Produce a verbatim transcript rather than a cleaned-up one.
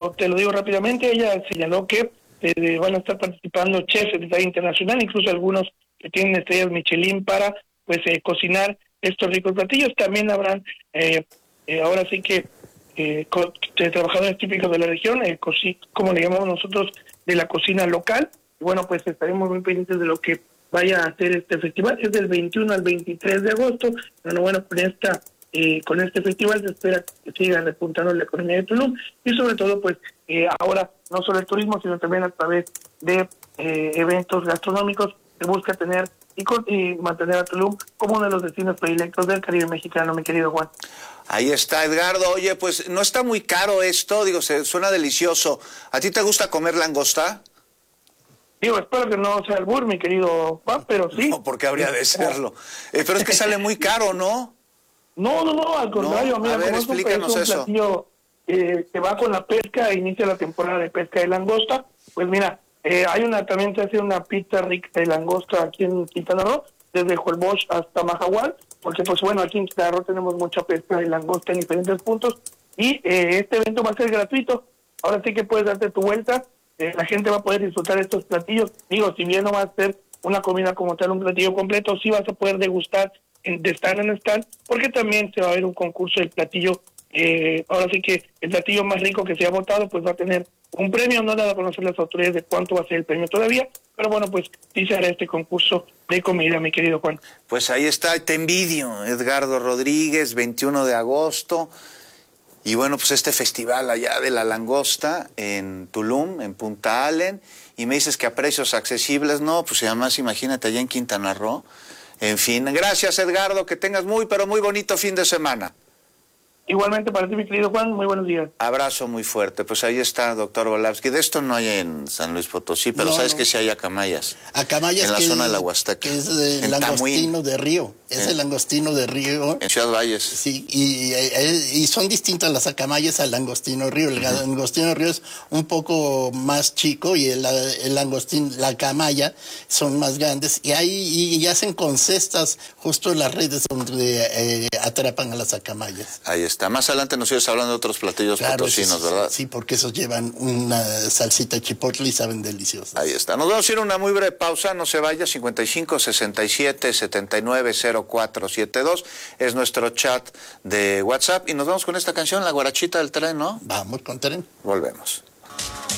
pero te lo digo rápidamente, ella señaló que eh, van a estar participando chefs de talla internacional, incluso algunos que tienen estrellas Michelin para pues eh, cocinar estos ricos platillos. También habrán, eh, eh, ahora sí que, eh, co de trabajadores típicos de la región, eh, como le llamamos nosotros, de la cocina local. Y bueno, pues estaremos muy pendientes de lo que vaya a hacer este festival. Es del veintiuno al veintitrés de agosto, pero bueno, con esta eh, con este festival se espera que sigan repuntando la economía de Tulum y sobre todo pues eh, ahora no solo el turismo, sino también a través de eh, eventos gastronómicos se busca tener y, con, y mantener a Tulum como uno de los destinos predilectos del Caribe mexicano, mi querido Juan. Ahí está, Edgardo. Oye, pues no está muy caro esto, digo, se suena delicioso. ¿A ti te gusta comer langosta? Digo, espero que no sea albur, mi querido Juan, pero sí. No, porque habría de serlo. Eh, pero es que sale muy caro, ¿no? No, no, no, al contrario. No, mira, a ver, como explícanos es un, es un eso. platillo eh, que va con la pesca, inicia la temporada de pesca de langosta. Pues mira, eh, hay una, también se hace una pizza rica de langosta aquí en Quintana Roo, desde Juelbosch hasta Mahahual, porque pues bueno, aquí en Quintana Roo tenemos mucha pesca de langosta en diferentes puntos, y eh, este evento va a ser gratuito. Ahora sí que puedes darte tu vuelta, eh, la gente va a poder disfrutar estos platillos. Digo, si bien no va a ser una comida como tal, un platillo completo, sí vas a poder degustar en, de stand en stand, porque también se va a ver un concurso del platillo. Eh, ahora sí que el platillo más rico que se ha votado pues va a tener un premio. No dado a conocer las autoridades de cuánto va a ser el premio todavía, pero bueno, pues sí se hará este concurso de comida, mi querido Juan. Pues ahí está, te envidio, Edgardo Rodríguez, veintiuno de agosto. Y bueno, pues este festival allá de la langosta en Tulum, en Punta Allen, y me dices que a precios accesibles, no, pues además imagínate allá en Quintana Roo. En fin, gracias, Edgardo, que tengas muy, pero muy bonito fin de semana. Igualmente para ti, mi querido Juan, muy buenos días. Abrazo muy fuerte. Pues ahí está, doctor Volavsky. De esto no hay en San Luis Potosí, pero no, sabes no. que sí hay acamayas. Acamayas. En la que zona es, de la Huasteca. Que es el langostino de río. Es ¿Eh? el langostino de río. En Ciudad Valles. Sí, y, y, y son distintas las acamayas al langostino de río. El uh -huh. langostino de río es un poco más chico y el, el langostino, la acamaya son más grandes. Y, hay, y, y hacen con cestas justo en las redes donde eh, atrapan a las acamayas. Ahí está. Más adelante nos sigues hablando de otros platillos claro, potosinos, sí, ¿verdad? Sí, porque esos llevan una salsita chipotle y saben deliciosos. Ahí está. Nos vamos a ir a una muy breve pausa. No se vaya. cincuenta y cinco, sesenta y siete, setenta y nueve, cero cuatro siete dos es nuestro chat de WhatsApp. Y nos vamos con esta canción, La Guarachita del Tren, ¿no? Vamos con Tren. Volvemos.